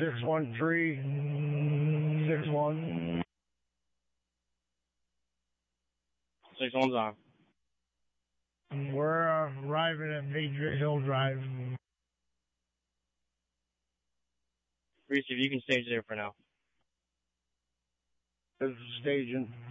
61361. 6-1's on. We're arriving at Patriot Hill Drive. Reese, if you can stage there for now. This is staging.